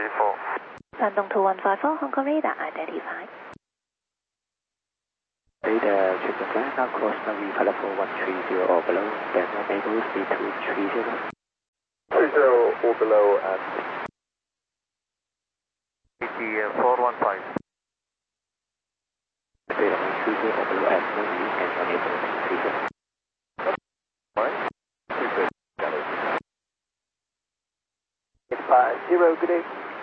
24. Shandong 2154, Hong Kong radar identified. Radar, check the flight, now cross Navy Palapo 130 or below, then enable speed to 30. 30 or below at ATM 415. Radar 130 or below at Navy and enable speed 30. Alright. 850, good day.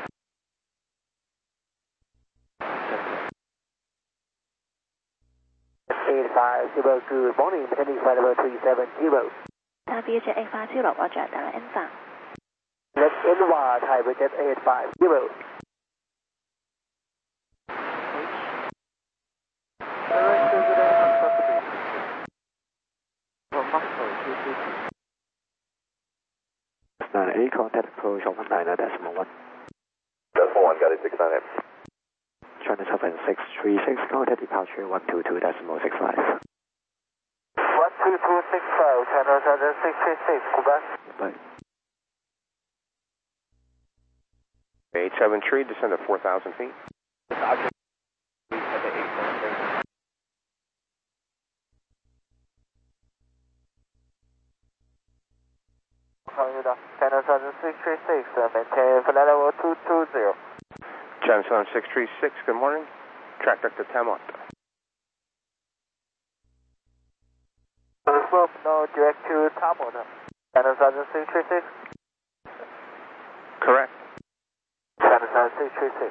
850, good morning, maintaining flight level 370. Tabia 850, Roger, Dara N5. Let's NY, Thai Jet 850. Any contact approach 119.1. Decimal 1, got it, 698. China Southern 636, contact departure 122.65. 12265, China Southern 636, goodbye. Bye. 873, descend to 4,000 feet. China Southern 636, maintain flight level 220. China Southern 636, good morning. Track back to Tamot. Slope, no, direct to Tamot. China Southern 636. Correct. China Southern 636.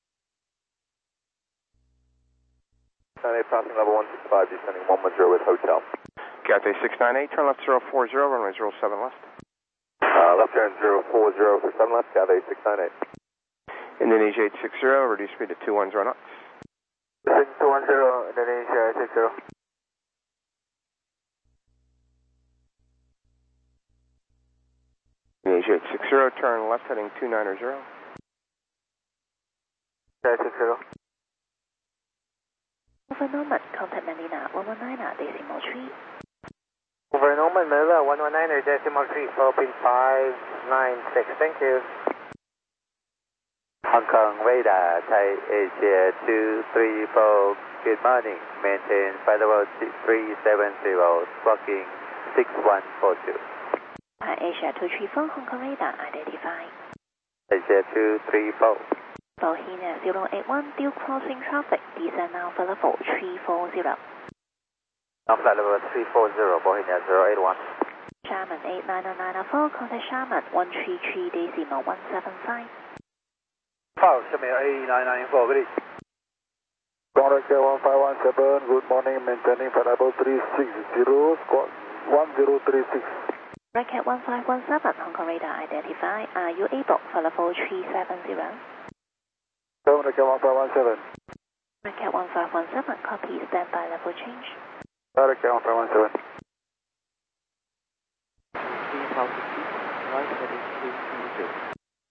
China passing level 165, descending 110 with hotel. Cathay 698, turn left 040, runway 07 left. Left turn 040 for 7 left, Cathay 698. Indonesia 860, reduce speed to 210 knots. 210, Indonesia 860. Indonesia 860, turn left heading 290. 860. Over Norman, contact Manila 119, decimal 3. Over Norman, Manila 119, decimal 3, Philippine 596, thank you. Hong Kong radar, Thai Asia 234, good morning, maintain flight level 370, squawking 6142. Asia 234, Hong Kong radar identified. Asia 234. Bohemia 081, due crossing traffic, descend now for level 340. Now flight level 340, Bohemia 081. Sharman 89094, contact Sharman 133.175. Power, Shamir 8994, good evening. Contact 1517, good morning, maintaining flight level 360, squawk 1036. Racket 1517, Hong Kong radar identified. Are you able for level 370? Contact 1517. Racket 1517, copy, standby level change. Contact 1517. Right heading 220.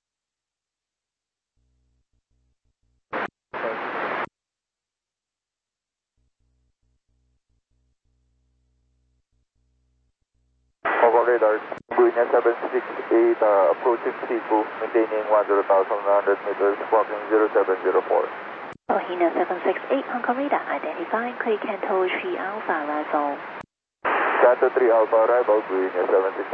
Radar, Buina 768, approaching Cebu, maintaining 10,100 meters, squawking 0704. Bohemia 768, Hong Kong radar identified. Clear Canto 3 Alpha arrival. Canto 3 Alpha arrival, Buina 768.